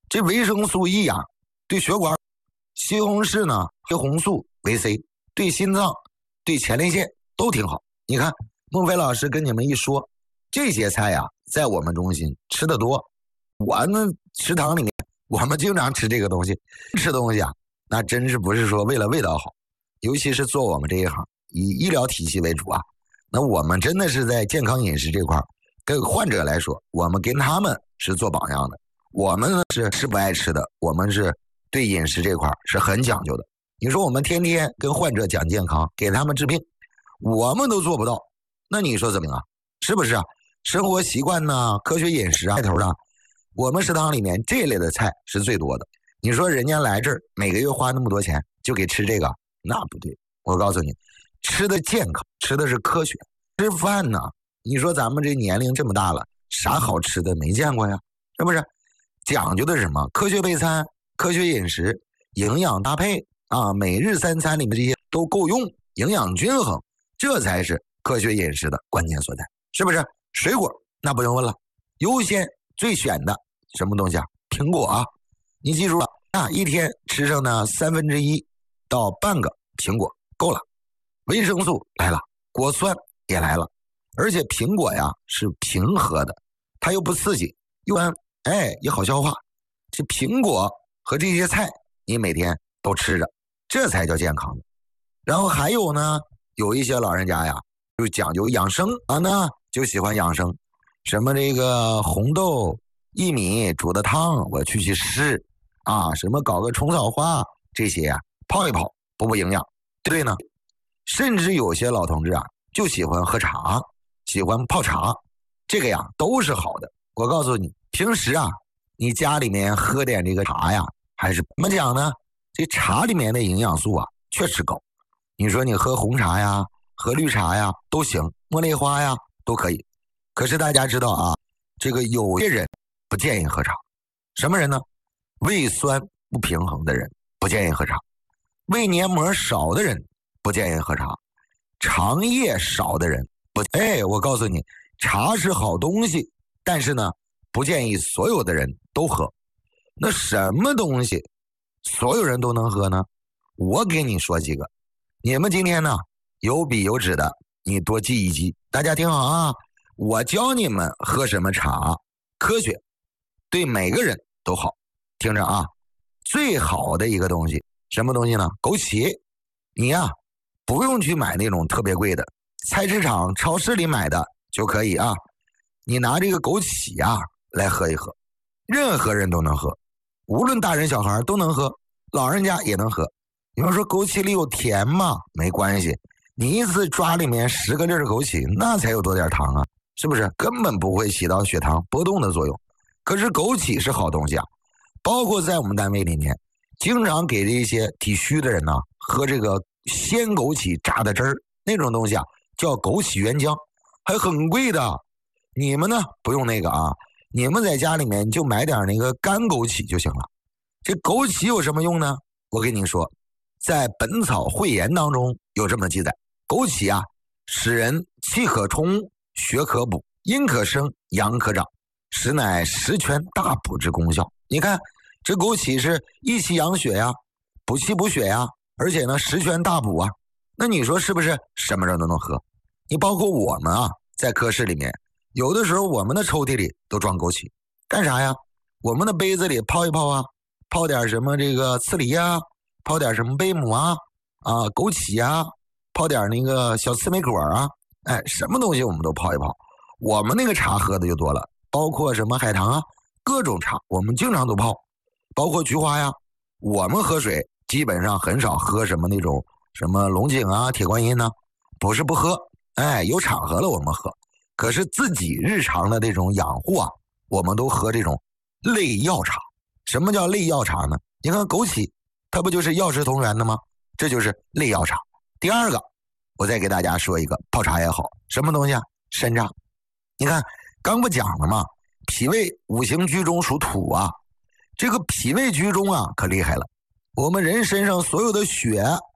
这维生素 E 啊，对血管；西红柿呢，黑红素维 C， 对心脏、对前列腺都挺好。你看，孟非老师跟你们一说，这些菜呀，在我们中心吃的多。我们食堂里面，我们经常吃这个东西。吃东西啊，那真是不是说为了味道好，尤其是做我们这一行，以医疗体系为主啊，那我们真的是在健康饮食这块，跟患者来说，我们跟他们是做榜样的。我们是吃不爱吃的，我们是对饮食这块是很讲究的。你说我们天天跟患者讲健康，给他们治病，我们都做不到，那你说怎么样啊？是不是啊？生活习惯呢，科学饮食啊，带头的，我们食堂里面这类的菜是最多的。你说人家来这儿每个月花那么多钱就给吃这个，那不对。我告诉你，吃的健康，吃的是科学。吃饭呢，你说咱们这年龄这么大了，啥好吃的没见过呀？是不是？讲究的是什么？科学备餐、科学饮食、营养搭配啊，每日三餐里面这些都够用，营养均衡，这才是科学饮食的关键所在，是不是？水果那不用问了，优先最选的什么东西啊？苹果啊，你记住了啊，一天吃上呢1/3到半个苹果够了。维生素来了，果酸也来了，而且苹果呀是平和的，它又不刺激，又也好消化。这苹果和这些菜你每天都吃着，这才叫健康的。然后还有呢，有一些老人家呀就讲究养生啊，呢就喜欢养生，什么这个红豆薏米煮的汤我去试啊，什么搞个虫草花这些啊泡一泡补营养，对不对呢？甚至有些老同志啊就喜欢喝茶，喜欢泡茶，这个呀都是好的。我告诉你，平时啊你家里面喝点这个茶呀，还是怎么讲呢？这茶里面的营养素啊确实高。你说你喝红茶呀，喝绿茶呀都行，茉莉花呀都可以。可是大家知道啊，这个有些人不建议喝茶。什么人呢？胃酸不平衡的人不建议喝茶，胃黏膜少的人不建议喝茶，肠液少的人不。我告诉你，茶是好东西，但是呢不建议所有的人都喝。那什么东西所有人都能喝呢？我给你说几个，你们今天呢有笔有纸的你多记一记。大家听好啊，我教你们喝什么茶，科学，对每个人都好。听着啊，最好的一个东西，什么东西呢？枸杞。你呀不用去买那种特别贵的，菜市场超市里买的就可以啊。你拿这个枸杞啊来喝一喝，任何人都能喝，无论大人小孩都能喝，老人家也能喝。你们说枸杞里有甜吗？没关系，你一次抓里面10个粒枸杞，那才有多点糖啊，是不是？根本不会起到血糖波动的作用。可是枸杞是好东西啊，包括在我们单位里面，经常给这些体虚的人呢喝这个鲜枸杞榨的汁儿，那种东西啊叫枸杞原浆，还很贵的。你们呢不用那个啊，你们在家里面就买点那个干枸杞就行了。这枸杞有什么用呢？我跟你说，在《本草汇言》当中有这么记载，枸杞啊使人气可冲，血可补，阴可生，阳可长，实乃十全大补之功效。你看这枸杞是益气养血呀，补气补血呀，而且呢十全大补啊。那你说是不是什么人都能喝？你包括我们啊，在科室里面有的时候我们的抽屉里都装枸杞，干啥呀？我们的杯子里泡一泡啊，泡点什么这个刺梨啊，泡点什么贝母啊，枸杞啊，泡点那个小刺梅果啊，什么东西我们都泡一泡。我们那个茶喝的就多了，包括什么海棠啊，各种茶我们经常都泡，包括菊花呀。我们喝水基本上很少喝什么那种什么龙井啊、铁观音呢，不是不喝，有场合了我们喝。可是自己日常的这种养护啊，我们都喝这种类药茶。什么叫类药茶呢？你看枸杞，它不就是药食同源的吗？这就是类药茶。第二个，我再给大家说一个泡茶也好，什么东西啊？山楂。你看刚不讲了吗？脾胃五行居中属土啊，这个脾胃居中啊可厉害了。我们人身上所有的血